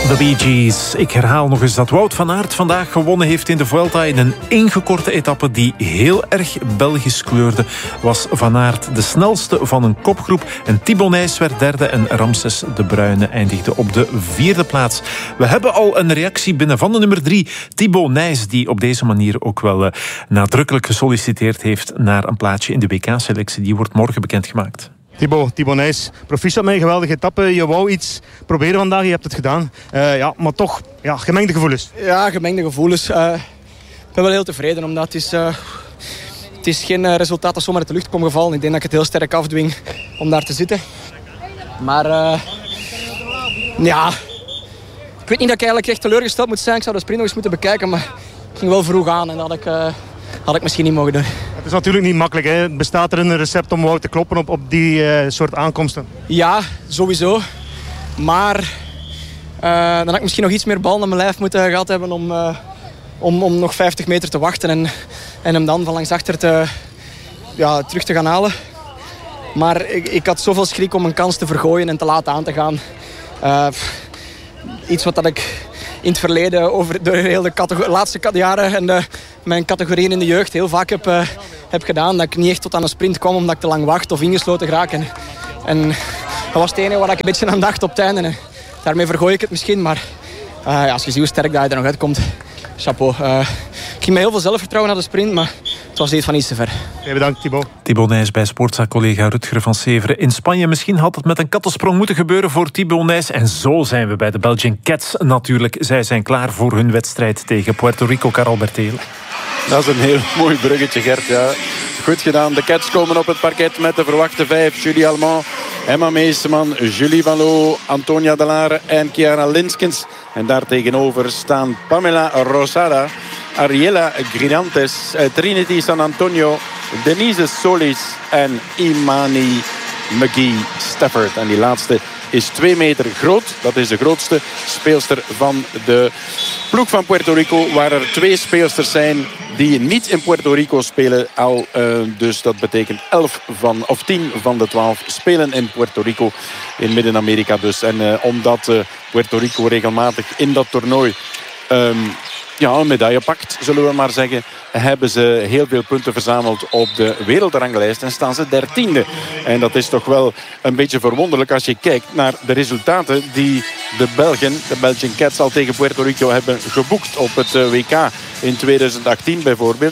De Bee Gees. Ik herhaal nog eens dat Wout van Aert vandaag gewonnen heeft in de Vuelta in een ingekorte etappe die heel erg Belgisch kleurde. Was Van Aert de snelste van een kopgroep en Thibaut Nys werd derde en Ramses de Bruyne eindigde op de vierde plaats. We hebben al een reactie binnen van de nummer 3, Thibaut Nys, die op deze manier ook wel nadrukkelijk gesolliciteerd heeft naar een plaatsje in de WK-selectie. Die wordt morgen bekendgemaakt. Thibaut Nys, proficiat met een geweldige etappe. Je wou iets proberen vandaag, je hebt het gedaan. Maar toch, gemengde gevoelens. Ja, gemengde gevoelens. Ik ben wel heel tevreden, omdat het is geen resultaat dat zomaar uit de lucht komt gevallen. Ik denk dat ik het heel sterk afdwing om daar te zitten. Maar ik weet niet dat ik eigenlijk echt teleurgesteld moet zijn. Ik zou de sprint nog eens moeten bekijken, maar ik ging wel vroeg aan en dat had ik misschien niet mogen doen. Het is natuurlijk niet makkelijk, hè? Bestaat er een recept om Wout te kloppen op die soort aankomsten? Ja, sowieso. Maar dan had ik misschien nog iets meer bal naar mijn lijf moeten gehad hebben om nog 50 meter te wachten en hem dan van langs achter terug te gaan halen. Maar ik had zoveel schrik om een kans te vergooien en te laten aan te gaan. Iets wat dat ik in het verleden over de hele laatste jaren en mijn categorieën in de jeugd heel vaak heb gedaan. Dat ik niet echt tot aan een sprint kwam omdat ik te lang wacht of ingesloten raak. En dat was het enige waar ik een beetje aan dacht op het einde. En daarmee vergooi ik het misschien. Maar als je ziet hoe sterk dat je er nog uitkomt, chapeau. Ik ging met heel veel zelfvertrouwen naar de sprint, maar het was van iets te ver. Bedankt, Thibaut. Thibaut Nys bij Sportza-collega Rutger van Severen in Spanje. Misschien had het met een kattensprong moeten gebeuren voor Thibaut Nys. En zo zijn we bij de Belgian Cats natuurlijk. Zij zijn klaar voor hun wedstrijd tegen Puerto Rico. Karel Bertelen. Dat is een heel mooi bruggetje, Gert. Ja. Goed gedaan. De Cats komen op het parket met de verwachte 5. Julie Allemand, Emma Meeseman, Julie Van Loo, Antonia Delare en Chiara Linskens. En daar tegenover staan Pamela Rosada, Ariela Gridantes, Trinity San Antonio, Denise Solis en Imani McGee Stafford. En die laatste is 2 meter groot. Dat is de grootste speelster van de ploeg van Puerto Rico. Waar er 2 speelsters zijn die niet in Puerto Rico spelen. Dus dat betekent 10 van de 12 spelen in Puerto Rico. In Midden-Amerika dus. En omdat Puerto Rico regelmatig in dat toernooi een medaille pakt, zullen we maar zeggen, hebben ze heel veel punten verzameld op de wereldranglijst en staan ze 13e. En dat is toch wel een beetje verwonderlijk als je kijkt naar de resultaten die de Belgian Cats al tegen Puerto Rico hebben geboekt op het WK in 2018 bijvoorbeeld.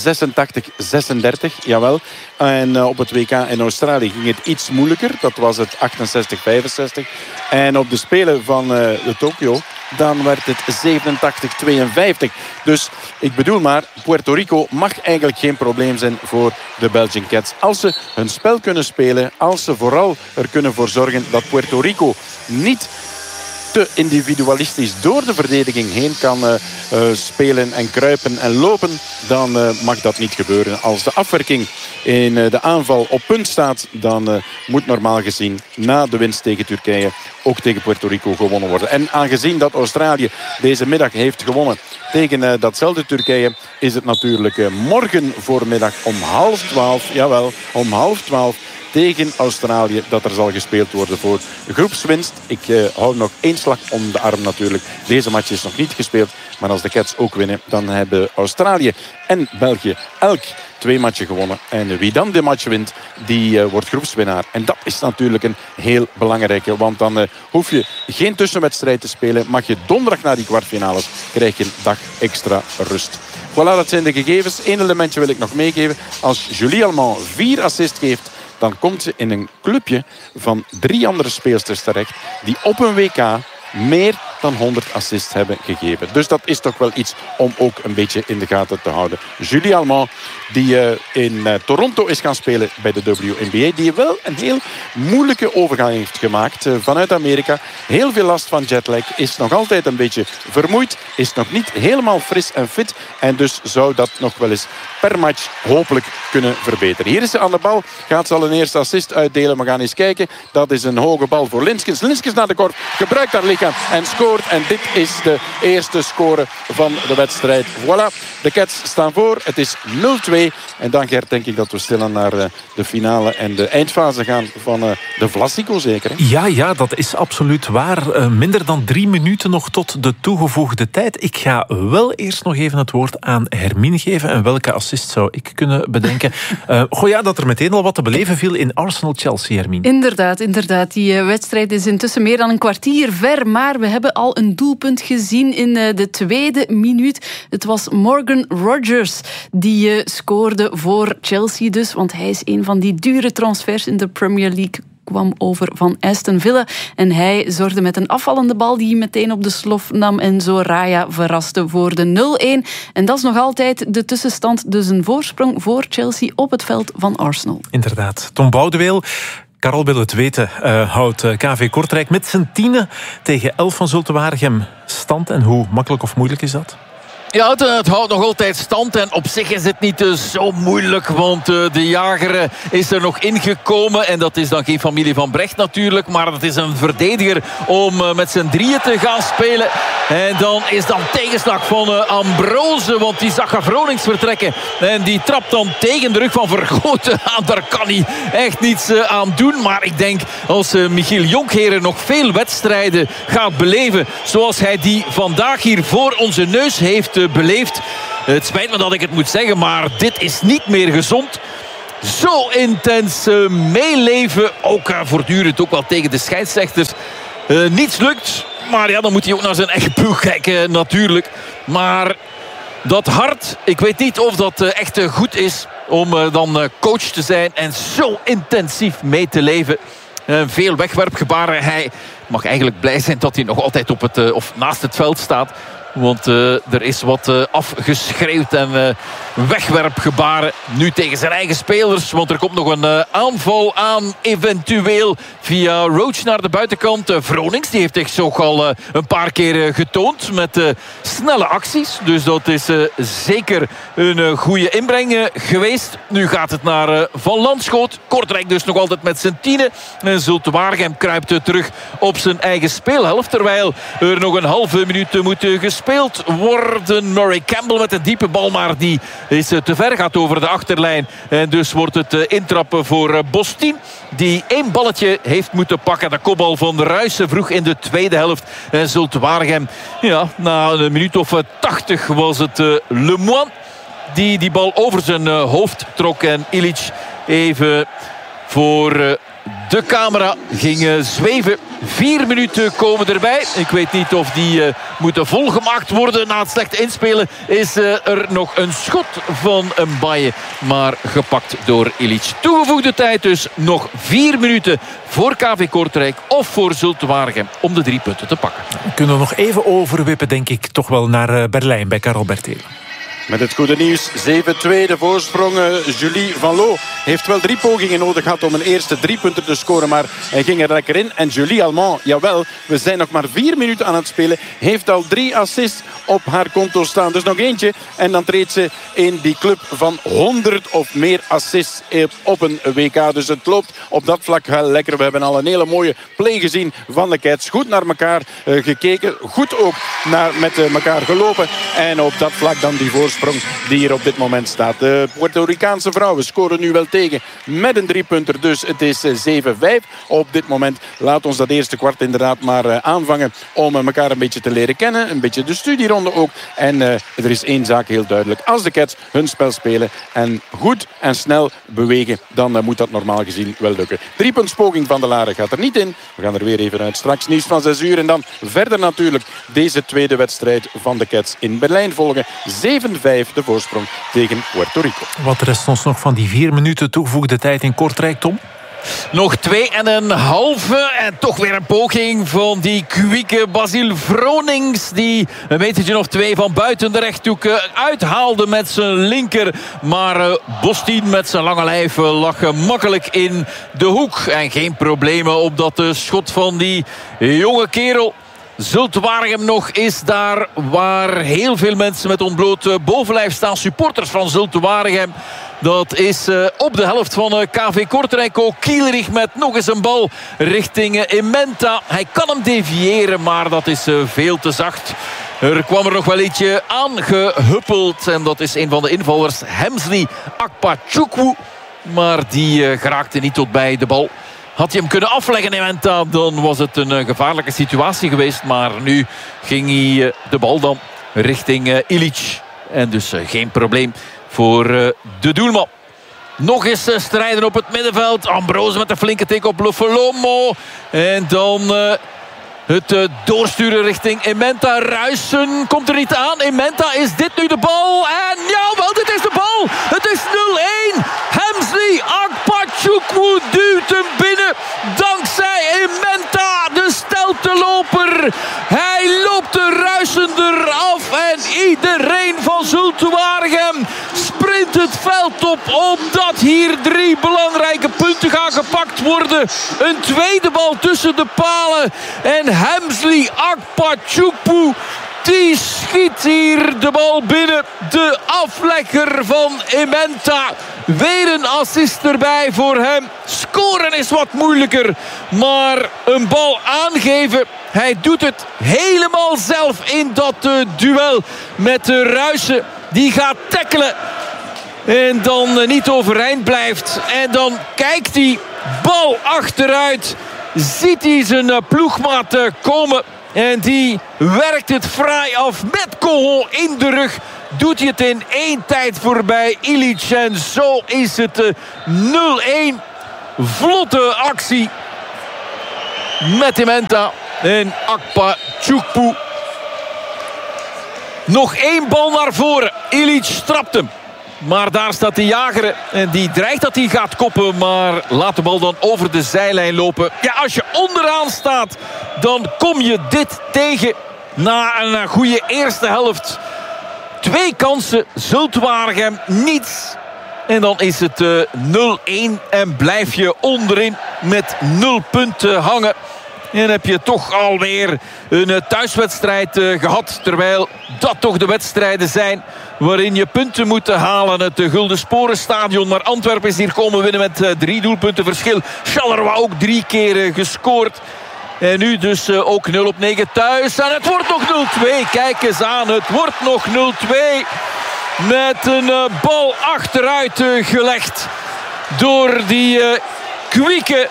86-36, jawel. En op het WK in Australië ging het iets moeilijker. Dat was het 68-65. En op de Spelen van de Tokio, dan werd het 87-52. Dus ik bedoel maar, Puerto Rico mag eigenlijk geen probleem zijn voor de Belgian Cats. Als ze hun spel kunnen spelen, als ze vooral er kunnen voor zorgen dat Puerto Rico niet te individualistisch door de verdediging heen kan spelen en kruipen en lopen, dan mag dat niet gebeuren. Als de afwerking in de aanval op punt staat, dan moet normaal gezien na de winst tegen Turkije ook tegen Puerto Rico gewonnen worden. En aangezien dat Australië deze middag heeft gewonnen tegen datzelfde Turkije, is het natuurlijk morgen voormiddag om 11:30, jawel, om 11:30 tegen Australië dat er zal gespeeld worden voor groepswinst. Ik hou nog 1 slag om de arm natuurlijk. Deze match is nog niet gespeeld. Maar als de Cats ook winnen, dan hebben Australië en België elk 2 matchen gewonnen. En wie dan de match wint, die wordt groepswinnaar. En dat is natuurlijk een heel belangrijke. Want dan hoef je geen tussenwedstrijd te spelen. Mag je donderdag naar die kwartfinales, krijg je een dag extra rust. Voilà, dat zijn de gegevens. 1 elementje wil ik nog meegeven. Als Julie Allemand 4 assists geeft, dan komt ze in een clubje van 3 andere speelsters terecht die op een WK meer dan 100 assists hebben gegeven. Dus dat is toch wel iets om ook een beetje in de gaten te houden. Julie Allemand, die in Toronto is gaan spelen bij de WNBA, die wel een heel moeilijke overgang heeft gemaakt vanuit Amerika. Heel veel last van jetlag, is nog altijd een beetje vermoeid, is nog niet helemaal fris en fit. En dus zou dat nog wel eens per match hopelijk kunnen verbeteren. Hier is ze aan de bal, gaat ze al een eerste assist uitdelen. We gaan eens kijken. Dat is een hoge bal voor Linskens. Linskens naar de korf, gebruikt haar lichaam en scoort. gescoord. En dit is de eerste score van de wedstrijd. Voilà, de Cats staan voor. Het is 0-2. En dan, Gert, denk ik dat we stilaan naar de finale en de eindfase gaan van de Vlasico, zeker? Hè? Ja, dat is absoluut waar. Minder dan 3 minuten nog tot de toegevoegde tijd. Ik ga wel eerst nog even het woord aan Hermine geven. En welke assist zou ik kunnen bedenken? Dat er meteen al wat te beleven viel in Arsenal-Chelsea, Hermine. Inderdaad. Die wedstrijd is intussen meer dan een kwartier ver. Maar we hebben al een doelpunt gezien in de tweede minuut. Het was Morgan Rogers die scoorde voor Chelsea dus. Want hij is een van die dure transfers in de Premier League. Kwam over van Aston Villa. En hij zorgde met een afvallende bal die hij meteen op de slof nam. En zo Raya verraste voor de 0-1. En dat is nog altijd de tussenstand. Dus een voorsprong voor Chelsea op het veld van Arsenal. Inderdaad. Tom Boudeweel. Karel wil het weten. Houdt KV Kortrijk met zijn 10 tegen 11 van Zulte Waregem stand. En hoe makkelijk of moeilijk is dat? Ja, het houdt nog altijd stand en op zich is het niet zo moeilijk, want de jager is er nog ingekomen en dat is dan geen familie van Brecht natuurlijk, maar dat is een verdediger om met z'n drieën te gaan spelen. En dan is dan tegenslag van Ambrose, want die zag Gronings vertrekken en die trapt dan tegen de rug van Vergoten aan. Daar kan hij echt niets aan doen, maar ik denk als Michiel Jonkheren nog veel wedstrijden gaat beleven zoals hij die vandaag hier voor onze neus heeft beleefd. Het spijt me dat ik het moet zeggen, maar dit is niet meer gezond. Zo intens meeleven, ook voortdurend ook wel tegen de scheidsrechters. Niets lukt, maar ja, dan moet hij ook naar zijn eigen ploeg kijken natuurlijk. Maar dat hart, ik weet niet of dat echt goed is om dan coach te zijn en zo intensief mee te leven. Veel wegwerpgebaren. Hij mag eigenlijk blij zijn dat hij nog altijd op het of naast het veld staat. Want er is wat afgeschreeuwd en wegwerpgebaren. Nu tegen zijn eigen spelers. Want er komt nog een aanval aan. Eventueel via Roach naar de buitenkant. Vronings die heeft zich ook al een paar keer getoond. Met snelle acties. Dus dat is zeker een goede inbreng geweest. Nu gaat het naar Van Landschoot. Kortrijk dus nog altijd met zijn 10. En Zulte Waregem kruipt terug op zijn eigen speelhelft. Terwijl er nog een halve minuut moet gespeeld worden. Murray Campbell met een diepe bal, maar die is te ver, gaat over de achterlijn. En dus wordt het intrappen voor Bostin, die 1 balletje heeft moeten pakken. De kopbal van Ruijsen vroeg in de tweede helft. En Zulte Waregem, ja, na een minuut of 80 was het Lemoine die bal over zijn hoofd trok. En Ilic even voor de camera ging zweven. 4 minuten komen erbij. Ik weet niet of die moeten volgemaakt worden. Na het slechte inspelen is er nog een schot van Mbaye. Maar gepakt door Ilic. Toegevoegde tijd dus nog 4 minuten voor KV Kortrijk of voor Zulte Waregem om de 3 punten te pakken. Kunnen we nog even overwippen, denk ik, toch wel naar Berlijn bij Karel Bertelen. Met het goede nieuws, 7-2 de voorsprong. Julie Van Loo heeft wel 3 pogingen nodig gehad om een eerste 3 punten te scoren. Maar hij ging er lekker in. En Julie Allemand, jawel, we zijn nog maar 4 minuten aan het spelen. Heeft al 3 assists op haar konto staan. Dus nog eentje. En dan treedt ze in die club van 100 of meer assists op een WK. Dus het loopt op dat vlak wel lekker. We hebben al een hele mooie play gezien van de Cats. Goed naar elkaar gekeken. Goed ook met elkaar gelopen. En op dat vlak dan die voorsprong die hier op dit moment staat. De Puerto Ricaanse vrouwen scoren nu wel tegen met een 3-punter. Dus het is 7-5 op dit moment. Laat ons dat eerste kwart inderdaad maar aanvangen om elkaar een beetje te leren kennen. Een beetje de studieronde ook. En er is 1 zaak heel duidelijk. Als de Cats hun spel spelen en goed en snel bewegen, dan moet dat normaal gezien wel lukken. 3-puntspoging van de Laren gaat er niet in. We gaan er weer even uit. Straks nieuws van 6 uur. En dan verder natuurlijk deze tweede wedstrijd van de Cats in Berlijn volgen. 7-5 de voorsprong tegen Puerto Rico. Wat rest ons nog van die 4 minuten toegevoegde tijd in Kortrijk, Tom? Nog 2,5 en toch weer een poging van die kwieke Basil Vronings, die een metertje of 2 van buiten de rechthoek uithaalde met zijn linker. Maar Bostin met zijn lange lijf lag makkelijk in de hoek. En geen problemen op dat schot van die jonge kerel. Zulte Waregem nog is daar waar heel veel mensen met ontbloot bovenlijf staan. Supporters van Zulte Waregem. Dat is op de helft van KV Kortrijk. Ook Kielrich met nog eens een bal richting Imenta. Hij kan hem deviëren, maar dat is veel te zacht. Er kwam er nog wel ietsje aangehuppeld. En dat is een van de invallers, Hemsley Akpachukwu. Maar die geraakte niet tot bij de bal. Had hij hem kunnen afleggen, Imenta, dan was het een gevaarlijke situatie geweest. Maar nu ging hij de bal dan richting Ilic. En dus geen probleem voor de doelman. Nog eens strijden op het middenveld. Ambrose met een flinke tik op Lefolomo. En dan het doorsturen richting Imenta. Ruijsen komt er niet aan. Imenta, is dit nu de bal? En jawel, dit is de bal. Het is 0-1. Hemsley Akpachukwu duwt hem binnen. Dankzij Imenta, de stelteloper. Hij loopt de Ruijsen eraf. En iedereen van Zulte Waregem sprint het veld op. Omdat hier 3 belangrijke punten gaan gepakt worden. Een tweede bal tussen de palen. En Hemsley Akpachukwu, die schiet hier de bal binnen. De aflegger van Imenta. Weer een assist erbij voor hem. Scoren is wat moeilijker. Maar een bal aangeven. Hij doet het helemaal zelf in dat duel met de Ruijsen. Die gaat tackelen. En dan niet overeind blijft. En dan kijkt hij. Bal achteruit. Ziet hij zijn ploegmaat komen. En die werkt het fraai af met Cohon in de rug. Doet hij het in 1 tijd voorbij Ilic. En zo is het 0-1. Vlotte actie. Met Imenta en Akpachukwu. Nog 1 bal naar voren. Ilic trapt hem. Maar daar staat de jager en die dreigt dat hij gaat koppen. Maar laat de bal dan over de zijlijn lopen. Ja, als je onderaan staat, dan kom je dit tegen na een goede eerste helft. 2 kansen, Zulte Waregem, niets. En dan is het 0-1 en blijf je onderin met 0 punten hangen. En heb je toch alweer een thuiswedstrijd gehad. Terwijl dat toch de wedstrijden zijn waarin je punten moet halen. Het Gulden Sporenstadion. Maar Antwerpen is hier komen winnen met 3 doelpunten verschil. Charleroi ook 3 keer gescoord. En nu dus ook 0-9 thuis. En het wordt nog 0-2. Kijk eens aan. Het wordt nog 0-2. Met een bal achteruit gelegd. Door die kwieke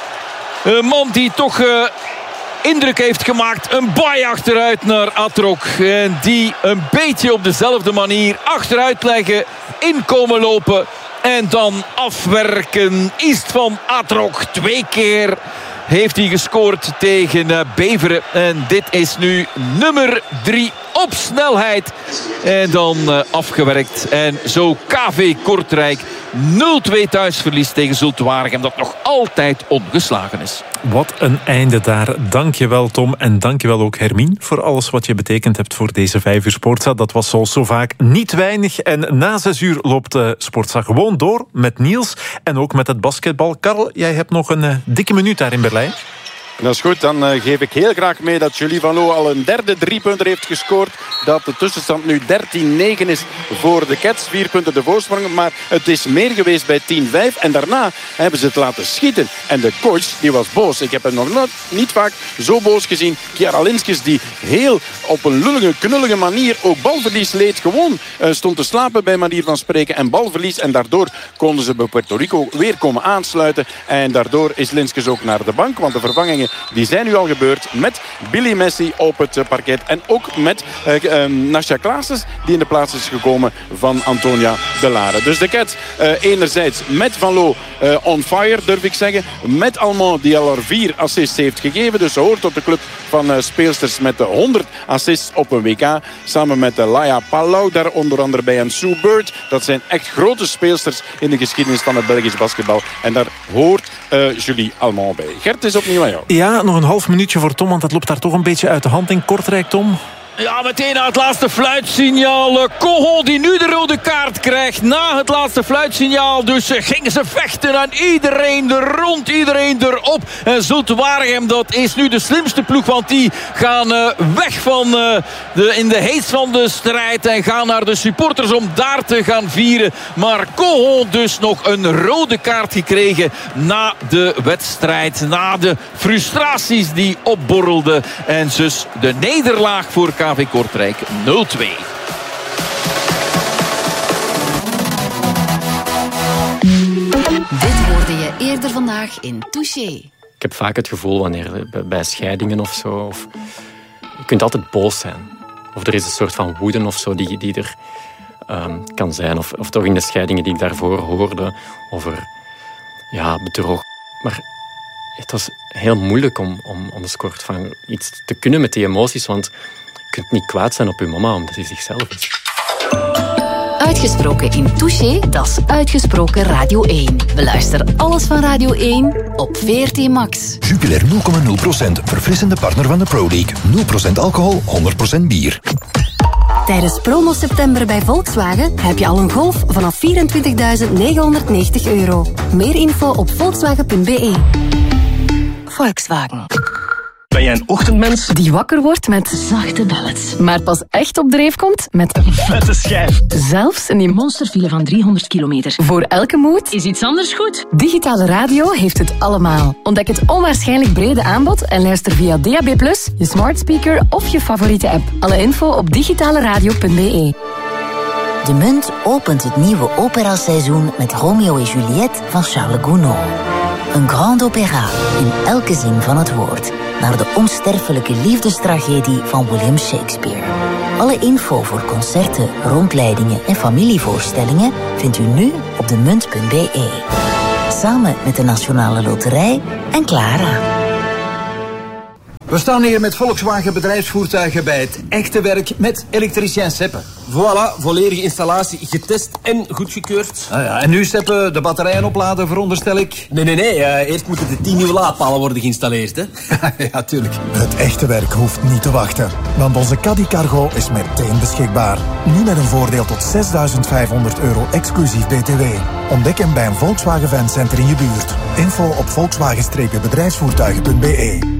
man die toch indruk heeft gemaakt. Een baai achteruit naar Atrok. En die een beetje op dezelfde manier achteruit leggen. Inkomen lopen. En dan afwerken. Istvan Atrok 2 keer heeft hij gescoord tegen Beveren. En dit is nu nummer 3 op snelheid. En dan afgewerkt. En zo KV Kortrijk 0-2 thuisverlies tegen Zulte Waregem. Dat nog altijd ongeslagen is. Wat een einde daar. Dankjewel Tom. En dankjewel ook Hermine voor alles wat je betekend hebt voor deze 5 uur Sportza. Dat was zoals zo vaak niet weinig. En na 6 uur loopt Sportza gewoon door met Niels. En ook met het basketbal. Karel, jij hebt nog een dikke minuut daar in Berlijn. Dat is goed, dan geef ik heel graag mee dat Julie Van Loo al een derde 3-punter heeft gescoord. Dat de tussenstand nu 13-9 is voor de Cats. 4 punten de voorsprong, maar het is meer geweest bij 10-5. En daarna hebben ze het laten schieten. En de coach, die was boos. Ik heb hem nog niet vaak zo boos gezien. Chiara Linskens, die heel op een lullige, knullige manier ook balverlies leed. Gewoon stond te slapen bij manier van spreken en balverlies. En daardoor konden ze bij Puerto Rico weer komen aansluiten. En daardoor is Linskens ook naar de bank, want de vervangingen die zijn nu al gebeurd met Billy Messi op het parket. En ook met Nasja Klaassen, die in de plaats is gekomen van Antonia De Lare. Dus de Cats enerzijds met Van Loo on fire, durf ik zeggen. Met Almond, die al er 4 assists heeft gegeven. Dus ze hoort tot de club van speelsters met 100 assists op een WK. Samen met Laia Palau, daar onder andere bij en Sue Bird. Dat zijn echt grote speelsters in de geschiedenis van het Belgisch basketbal. En daar hoort Julie Almond bij. Gert, is opnieuw aan jou. Ja, nog een half minuutje voor Tom, want dat loopt daar toch een beetje uit de hand in Kortrijk, Tom. Ja, meteen na het laatste fluitsignaal. Cohon die nu de rode kaart krijgt na het laatste fluitsignaal. Dus gingen ze vechten aan iedereen er rond, iedereen erop. En Zulte Waregem, dat is nu de slimste ploeg. Want die gaan weg van in de heets van de strijd. En gaan naar de supporters om daar te gaan vieren. Maar Cohon dus nog een rode kaart gekregen na de wedstrijd. Na de frustraties die opborrelden. En dus de nederlaag voor KV Kortrijk 0-2. Dit hoorde je eerder vandaag in Touché. Ik heb vaak het gevoel wanneer bij scheidingen of zo... Of, je kunt altijd boos zijn. Of er is een soort van woede of zo die er kan zijn. Of toch in de scheidingen die ik daarvoor hoorde over bedrog. Maar het was heel moeilijk om een soort van iets te kunnen met die emoties. Want je kunt niet kwaad zijn op je mama omdat hij zichzelf is. Uitgesproken in Touché, dat is Uitgesproken Radio 1. Beluister alles van Radio 1 op VRT Max. Jupiler 0,0%, verfrissende partner van de Pro League. 0% alcohol, 100% bier. Tijdens promo september bij Volkswagen heb je al een Golf vanaf €24.990. Meer info op volkswagen.be. Volkswagen. Ben jij een ochtendmens? Die wakker wordt met zachte ballads. Maar pas echt op dreef komt met een vette schijf. Zelfs in die monsterfile van 300 kilometer. Voor elke mood is iets anders goed. Digitale radio heeft het allemaal. Ontdek het onwaarschijnlijk brede aanbod en luister via DAB+, je smart speaker of je favoriete app. Alle info op digitaleradio.be. De Munt opent het nieuwe operaseizoen met Romeo en Juliette van Charles Gounod. Een grand opéra in elke zin van het woord. Naar de onsterfelijke liefdestragedie van William Shakespeare. Alle info voor concerten, rondleidingen en familievoorstellingen vindt u nu op demunt.be. Samen met de Nationale Loterij en Clara. We staan hier met Volkswagen bedrijfsvoertuigen bij het echte werk met elektricien Seppe. Voilà, volledige installatie getest en goedgekeurd. Ah ja, en nu Seppe, de batterijen opladen veronderstel ik? Nee. Eerst moeten de 10 nieuwe laadpalen worden geïnstalleerd, hè? Ja, tuurlijk. Het echte werk hoeft niet te wachten. Want onze Caddy Cargo is meteen beschikbaar. Nu met een voordeel tot €6.500 exclusief BTW. Ontdek hem bij een Volkswagen Fancenter in je buurt. Info op volkswagen-bedrijfsvoertuigen.be.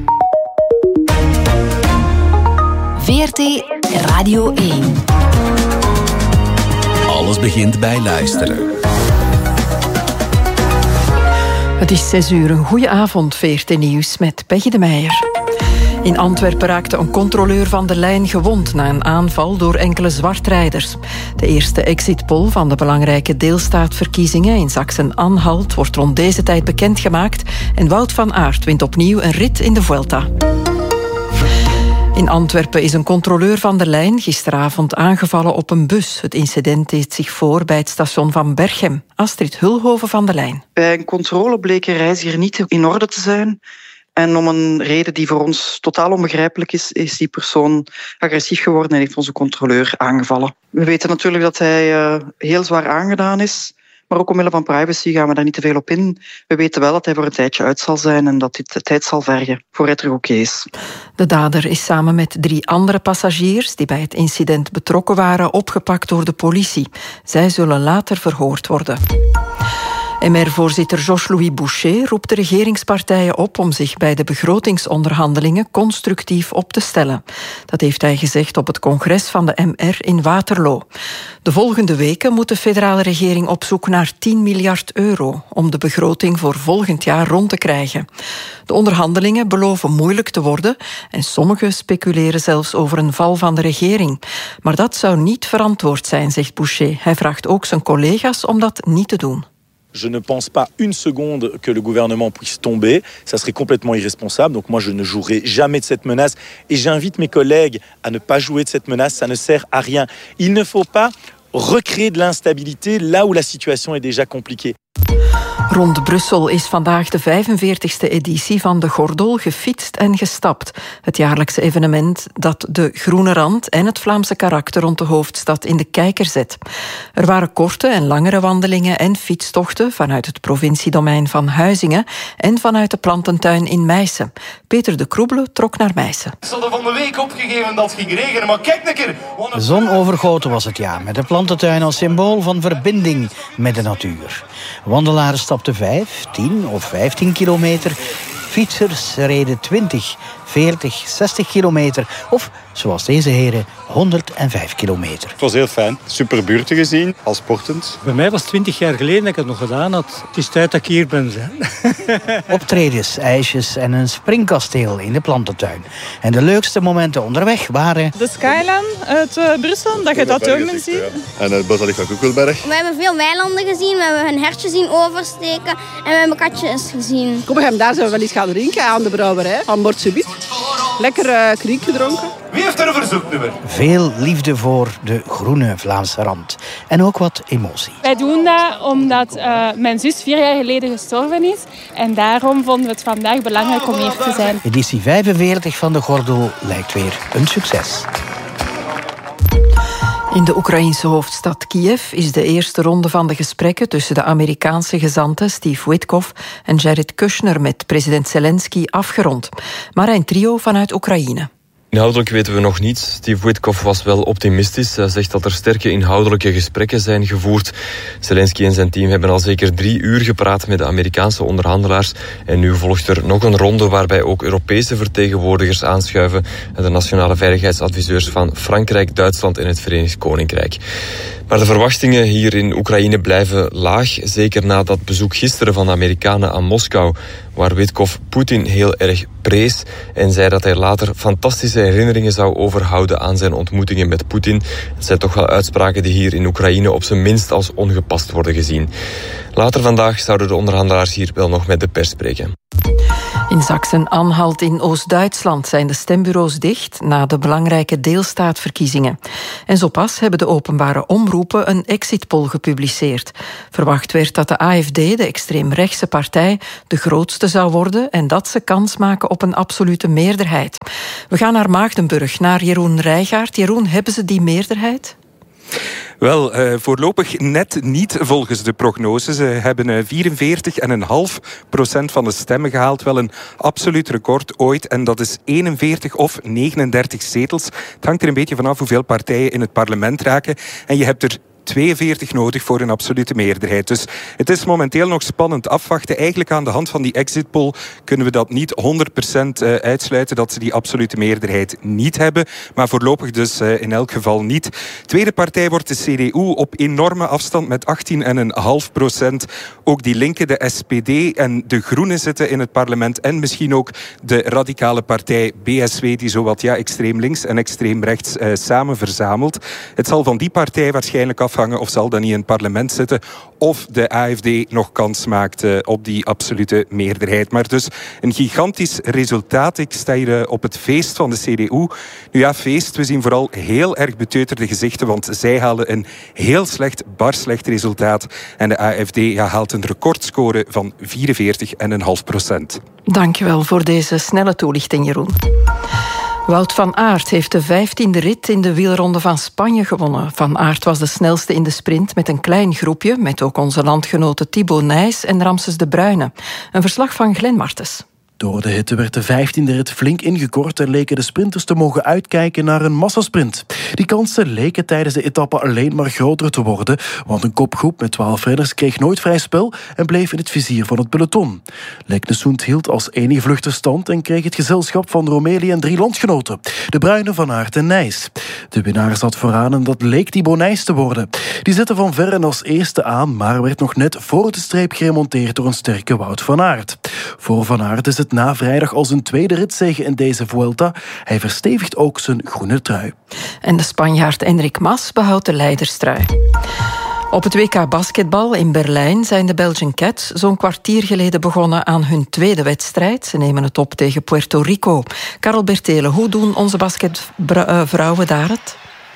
VRT Radio 1. Alles begint bij luisteren. Het is 6:00. Een goeie avond, VRT Nieuws met Peggy de Meijer. In Antwerpen raakte een controleur van de lijn gewond na een aanval door enkele zwartrijders. De eerste exitpoll van de belangrijke deelstaatverkiezingen in Sachsen-Anhalt wordt rond deze tijd bekendgemaakt en Wout van Aert wint opnieuw een rit in de Vuelta. In Antwerpen is een controleur van de lijn gisteravond aangevallen op een bus. Het incident deed zich voor bij het station van Berchem. Astrid Hulhoven van de lijn. Bij een controle bleek een reiziger niet in orde te zijn. En om een reden die voor ons totaal onbegrijpelijk is die persoon agressief geworden en heeft onze controleur aangevallen. We weten natuurlijk dat hij heel zwaar aangedaan is. Maar ook omwille van privacy gaan we daar niet te veel op in. We weten wel dat hij voor een tijdje uit zal zijn en dat dit tijd zal vergen voor hij terug oké is. De dader is samen met 3 andere passagiers die bij het incident betrokken waren opgepakt door de politie. Zij zullen later verhoord worden. MR-voorzitter Georges-Louis Boucher roept de regeringspartijen op om zich bij de begrotingsonderhandelingen constructief op te stellen. Dat heeft hij gezegd op het congres van de MR in Waterloo. De volgende weken moet de federale regering op zoek naar €10 miljard om de begroting voor volgend jaar rond te krijgen. De onderhandelingen beloven moeilijk te worden en sommigen speculeren zelfs over een val van de regering. Maar dat zou niet verantwoord zijn, zegt Boucher. Hij vraagt ook zijn collega's om dat niet te doen. Je ne pense pas une seconde que le gouvernement puisse tomber. Ça serait complètement irresponsable. Donc moi, je ne jouerai jamais de cette menace. Et j'invite mes collègues à ne pas jouer de cette menace. Ça ne sert à rien. Il ne faut pas recréer de l'instabilité là où la situation est déjà compliquée. Rond Brussel is vandaag de 45e editie van de Gordel gefietst en gestapt. Het jaarlijkse evenement dat de groene rand en het Vlaamse karakter rond de hoofdstad in de kijker zet. Er waren korte en langere wandelingen en fietstochten vanuit het provinciedomein van Huizingen en vanuit de plantentuin in Meissen. Peter de Kroebele trok naar Meissen. Ze hadden van de week opgegeven dat het ging regenen, maar kijk een keer. Zonovergoten was het jaar, met de plantentuin als symbool van verbinding met de natuur. Wandelaren stapten 5, 10 of 15 kilometer. Fietsers reden 20, 40, 60 kilometer of, zoals deze heren, 105 kilometer. Het was heel fijn. Super buurten gezien, al sportend. Bij mij was het 20 jaar geleden dat ik het nog gedaan had. Het is tijd dat ik hier ben. Optredens, ijsjes en een springkasteel in de plantentuin. En de leukste momenten onderweg waren... de skyline uit Brussel, dat je dat ook ziet. En het bosalik van Koekelberg. We hebben veel weilanden gezien, we hebben hun hertjes zien oversteken en we hebben katjes gezien. Kom, daar zijn we wel eens gaan drinken aan de brouwerij, aan Bord Subit. Lekker kriek gedronken. Wie heeft er een verzoeknummer? Veel liefde voor de groene Vlaamse rand. En ook wat emotie. Wij doen dat omdat mijn zus 4 jaar geleden gestorven is. En daarom vonden we het vandaag belangrijk om hier te zijn. Editie 45 van de Gordel lijkt weer een succes. In de Oekraïense hoofdstad Kiev is de eerste ronde van de gesprekken tussen de Amerikaanse gezanten Steve Witkoff en Jared Kushner met president Zelensky afgerond. Maar een trio vanuit Oekraïne. Inhoudelijk weten we nog niets. Steve Witkoff was wel optimistisch. Hij zegt dat er sterke inhoudelijke gesprekken zijn gevoerd. Zelensky en zijn team hebben al zeker 3 uur gepraat met de Amerikaanse onderhandelaars. En nu volgt er nog een ronde waarbij ook Europese vertegenwoordigers aanschuiven. De nationale veiligheidsadviseurs van Frankrijk, Duitsland en het Verenigd Koninkrijk. Maar de verwachtingen hier in Oekraïne blijven laag. Zeker na dat bezoek gisteren van de Amerikanen aan Moskou, waar Witkoff Poetin heel erg prees en zei dat hij later fantastische herinneringen zou overhouden aan zijn ontmoetingen met Poetin. Het zijn toch wel uitspraken die hier in Oekraïne op zijn minst als ongepast worden gezien. Later vandaag zouden de onderhandelaars hier wel nog met de pers spreken. In Sachsen-Anhalt in Oost-Duitsland zijn de stembureaus dicht na de belangrijke deelstaatverkiezingen. En zo pas hebben de openbare omroepen een exitpoll gepubliceerd. Verwacht werd dat de AfD, de extreemrechtse partij, de grootste zou worden en dat ze kans maken op een absolute meerderheid. We gaan naar Maagdenburg, naar Jeroen Rijgaard. Jeroen, hebben ze die meerderheid? Wel, voorlopig net niet volgens de prognose. Ze hebben 44,5% van de stemmen gehaald. Wel een absoluut record ooit. En dat is 41 of 39 zetels. Het hangt er een beetje vanaf hoeveel partijen in het parlement raken. En je hebt er 42 nodig voor een absolute meerderheid. Dus het is momenteel nog spannend afwachten. Eigenlijk aan de hand van die exit poll kunnen we dat niet 100% uitsluiten dat ze die absolute meerderheid niet hebben. Maar voorlopig dus in elk geval niet. Tweede partij wordt de CDU op enorme afstand met 18,5%. Ook die linken, de SPD en de Groenen zitten in het parlement. En misschien ook de radicale partij BSW die zowat extreem links en extreem rechts samen verzamelt. Het zal van die partij waarschijnlijk afhangen of zal dan niet in het parlement zitten of de AfD nog kans maakt op die absolute meerderheid. Maar dus een gigantisch resultaat. Ik sta hier op het feest van de CDU. Nu ja, feest. We zien vooral heel erg beteuterde gezichten, want zij halen een heel slecht, bar slecht resultaat. En de AfD haalt een recordscore van 44,5%. Dankjewel voor deze snelle toelichting, Jeroen. Wout van Aert heeft de 15e rit in de wielronde van Spanje gewonnen. Van Aert was de snelste in de sprint met een klein groepje, met ook onze landgenoten Thibaut Nys en Ramses de Bruyne. Een verslag van Glenn Martens. Door de hitte werd de 15e rit flink ingekort en leken de sprinters te mogen uitkijken naar een massasprint. Die kansen leken tijdens de etappe alleen maar groter te worden, want een kopgroep met 12 renners kreeg nooit vrij spel en bleef in het vizier van het peloton. Lek de Soent hield als enige vluchter stand en kreeg het gezelschap van Romeli en 3 landgenoten, de Bruyne, Van Aert en Nys. De winnaar zat vooraan en dat leek Thibaut Nys te worden. Die zette van ver en als eerste aan, maar werd nog net voor de streep geremonteerd door een sterke Wout van Aert. Voor Van Aert is het na vrijdag als een tweede ritzege in deze Vuelta. Hij verstevigt ook zijn groene trui. En de Spanjaard Enric Mas behoudt de leiderstrui. Op het WK basketbal in Berlijn zijn de Belgian Cats zo'n kwartier geleden begonnen aan hun tweede wedstrijd. Ze nemen het op tegen Puerto Rico. Karel Bertele, hoe doen onze basketvrouwen daar het?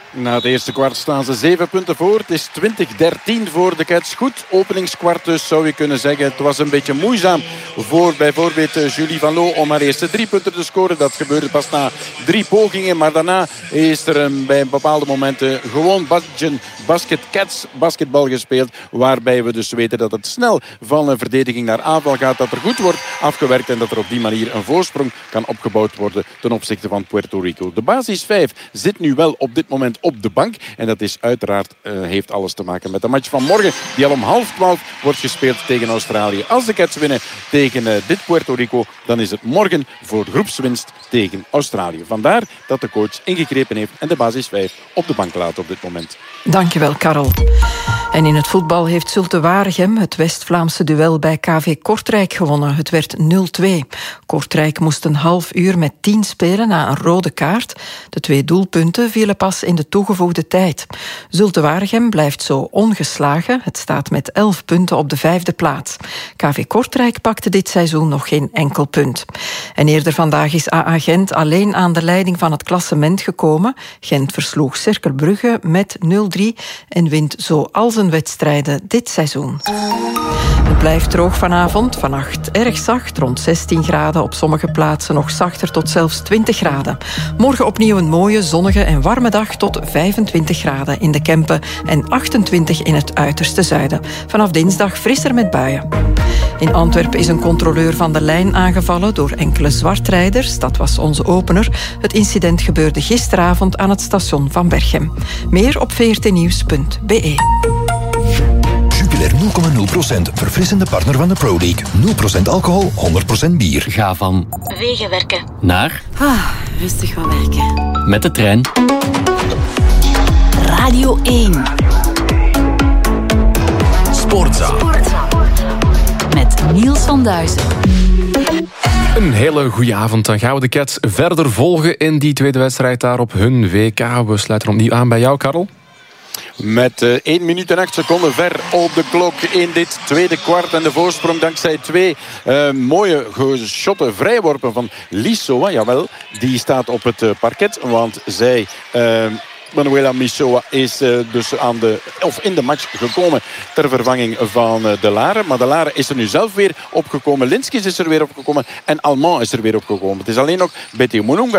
Na het eerste kwart staan ze 7 punten voor. Het is 20-13 voor de Cats. Goed openingskwart dus, zou je kunnen zeggen. Het was een beetje moeizaam voor bijvoorbeeld Julie Van Loo om haar eerste 3 punten te scoren. Dat gebeurde pas na 3 pogingen. Maar daarna is er bij bepaalde momenten gewoon Cats basketbal gespeeld. Waarbij we dus weten dat het snel van verdediging naar aanval gaat. Dat er goed wordt afgewerkt en dat er op die manier een voorsprong kan opgebouwd worden ten opzichte van Puerto Rico. De basis 5 zit nu wel op dit moment op de bank. En dat is uiteraard, heeft alles te maken met de match van morgen. Die al om 11:30 wordt gespeeld tegen Australië. Als de Cats winnen tegen dit Puerto Rico, dan is het morgen voor groepswinst tegen Australië. Vandaar dat de coach ingegrepen heeft en de basis 5 op de bank laat op dit moment. Dankjewel, Karel. En in het voetbal heeft Zulte Waregem het West-Vlaamse duel bij KV Kortrijk gewonnen. Het werd 0-2. Kortrijk moest een half uur met 10 spelen na een rode kaart. De 2 doelpunten vielen pas in de toegevoegde tijd. Zulte Waregem blijft zo ongeslagen. Het staat met 11 punten op de 5e plaats. KV Kortrijk pakte dit seizoen nog geen enkel punt. En eerder vandaag is AA Gent alleen aan de leiding van het klassement gekomen. Gent versloeg Cercle Brugge met 0-3 en wint zo al zijn wedstrijden dit seizoen. Het blijft droog vanavond. Vannacht erg zacht, rond 16 graden. Op sommige plaatsen nog zachter tot zelfs 20 graden. Morgen opnieuw een mooie, zonnige en warme dag tot 25 graden in de Kempen en 28 in het uiterste zuiden. Vanaf dinsdag frisser met buien. In Antwerpen is een controleur van de lijn aangevallen door enkele zwartrijders. Dat was onze opener. Het incident gebeurde gisteravond aan het station van Berchem. Meer op vrtnieuws.be. Jupiler 0,0%. Verfrissende partner van de Pro League. 0% alcohol, 100% bier. Ga van Wegenwerken. naar Rustig van werken. met de trein. Radio 1. Sportza. Met Niels van Duizen. Een hele goede avond. Dan gaan we de Cats verder volgen in die tweede wedstrijd daar op hun WK. We sluiten opnieuw aan bij jou, Karel. Met 1 minuut en 8 seconden ver op de klok in dit tweede kwart. En de voorsprong dankzij 2 mooie geschotte vrijworpen van Lissoa. Jawel, die staat op het parket. Want zij... Manuela Missoa is dus in de match gekomen ter vervanging van De Lare. Maar De Lare is er nu zelf weer opgekomen. Linskis is er weer opgekomen. En Alman is er weer opgekomen. Het is alleen nog Betty Monunga